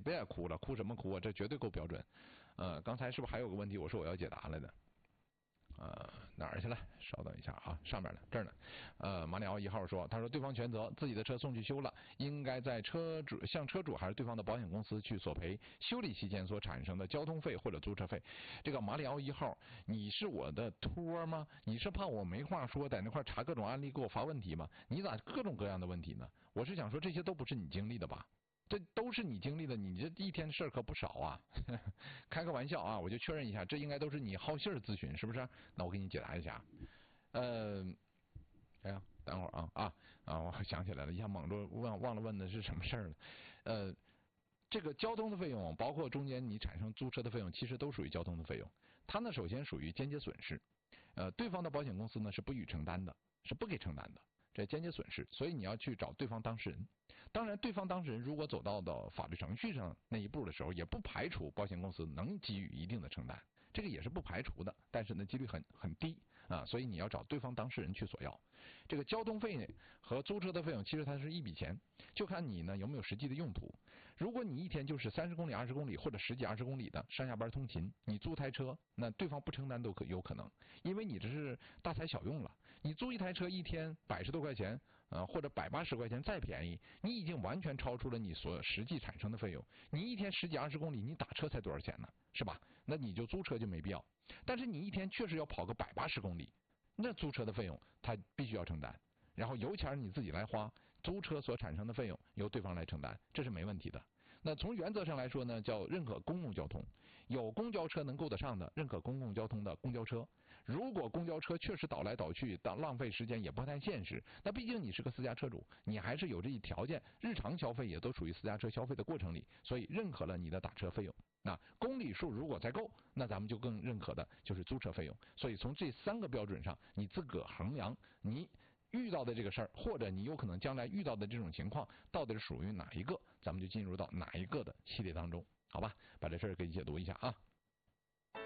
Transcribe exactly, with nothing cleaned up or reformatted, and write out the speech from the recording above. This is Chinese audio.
别哭了，哭什么哭啊？这绝对够标准。呃，刚才是不是还有个问题？我说我要解答来的。呃，哪儿去了？稍等一下啊，上面呢，这儿呢。呃，马里奥一号说，他说对方全责，自己的车送去修了，应该在车主向车主还是对方的保险公司去索赔修理期间所产生的交通费或者租车费。这个马里奥一号，你是我的托吗？你是怕我没话说，在那块查各种案例给我发问题吗？你咋各种各样的问题呢？我是想说，这些都不是你经历的吧？这都是你经历的，你这一天事儿可不少啊！开个玩笑啊，我就确认一下，这应该都是你好信儿咨询，是不是？那我给你解答一下。呃，哎呀，等会儿啊啊啊！我想起来了，一下猛着忘忘了问的是什么事儿了。呃，这个交通的费用，包括中间你产生租车的费用，其实都属于交通的费用。它呢，首先属于间接损失，呃，对方的保险公司呢是不予承担的，是不给承担的。这间接损失，所以你要去找对方当事人。当然，对方当事人如果走到的法律程序上那一步的时候，也不排除保险公司能给予一定的承担，这个也是不排除的，但是呢，几率很很低啊，所以你要找对方当事人去索要。这个交通费和租车的费用，其实它是一笔钱，就看你呢有没有实际的用途。如果你一天就是三十公里、二十公里或者十几、二十公里的上下班通勤，你租台车，那对方不承担都可有可能，因为你这是大材小用了。你租一台车一天百十多块钱，呃，或者百八十块钱再便宜，你已经完全超出了你所实际产生的费用。你一天十几二十公里，你打车才多少钱呢？是吧？那你就租车就没必要。但是你一天确实要跑个百八十公里，那租车的费用他必须要承担，然后油钱你自己来花，租车所产生的费用由对方来承担，这是没问题的。那从原则上来说呢，叫认可公共交通，有公交车能够得上的，认可公共交通的公交车。如果公交车确实倒来倒去，当浪费时间也不太现实，那毕竟你是个私家车主，你还是有这一条件，日常消费也都属于私家车消费的过程里，所以认可了你的打车费用。那公里数如果再够，那咱们就更认可的就是租车费用。所以从这三个标准上，你自个衡量你遇到的这个事儿，或者你有可能将来遇到的这种情况，到底是属于哪一个，咱们就进入到哪一个的系列当中，好吧？把这事儿给你解读一下啊。